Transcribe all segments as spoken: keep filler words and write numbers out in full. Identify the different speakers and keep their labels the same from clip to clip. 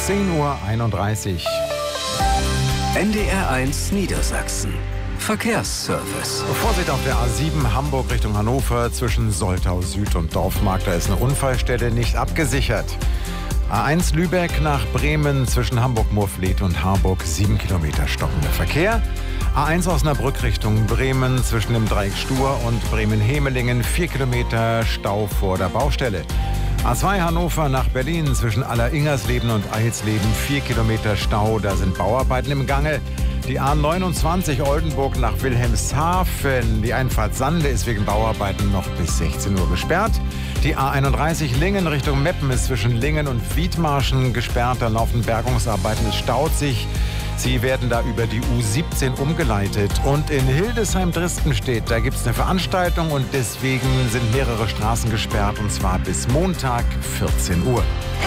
Speaker 1: zehn Uhr einunddreißig.
Speaker 2: N D R eins Niedersachsen. Verkehrsservice.
Speaker 1: Vorsicht auf der A sieben Hamburg Richtung Hannover zwischen Soltau Süd und Dorfmarkt. Da ist eine Unfallstelle nicht abgesichert. A eins Lübeck nach Bremen zwischen Hamburg-Murfleet und Harburg sieben Kilometer stockender Verkehr. A eins Osnabrück Richtung Bremen zwischen dem Dreieck Stur und Bremen-Hemelingen vier Kilometer Stau vor der Baustelle. A zwei Hannover nach Berlin zwischen Aller-Ingersleben und Eilsleben vier Kilometer Stau, da sind Bauarbeiten im Gange. Die A neunundzwanzig Oldenburg nach Wilhelmshaven, die Einfahrt Sande ist wegen Bauarbeiten noch bis sechzehn Uhr gesperrt. Die A einunddreißig Lingen Richtung Meppen ist zwischen Lingen und Wiedmarschen gesperrt, da laufen Bergungsarbeiten, es staut sich. Sie werden da über die U siebzehn umgeleitet. Und in Hildesheim-Dristenstedt, da gibt es eine Veranstaltung und deswegen sind mehrere Straßen gesperrt, und zwar bis Montag vierzehn Uhr.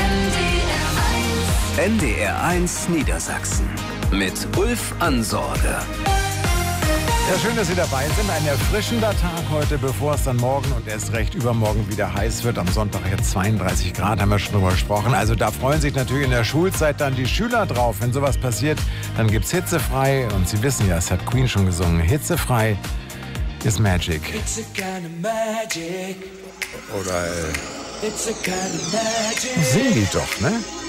Speaker 2: N D R eins Niedersachsen mit Ulf Ansorge.
Speaker 1: Ja, schön, dass Sie dabei sind. Ein erfrischender Tag heute, bevor es dann morgen und erst recht übermorgen wieder heiß wird. Am Sonntag jetzt zweiunddreißig Grad, haben wir schon drüber gesprochen. Also da freuen sich natürlich in der Schulzeit dann die Schüler drauf. Wenn sowas passiert, dann gibt's hitzefrei. Und Sie wissen ja, es hat Queen schon gesungen. Hitzefrei ist Magic.
Speaker 3: It's a kind of magic.
Speaker 1: Oder äh,
Speaker 3: It's a kind of magic.
Speaker 1: singen die doch, ne?